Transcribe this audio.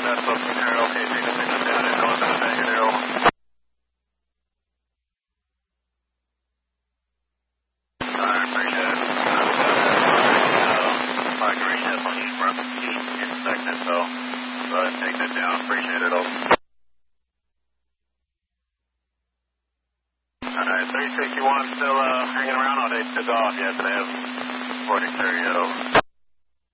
that's looking there. Okay, take the signal down and north of the negative. Alright, appreciate it. My green is on east front heat inspected, so go ahead and take that down. Appreciate it, over. Alright, 361 still hanging around, or they took off yet? They have reporting there yet, over.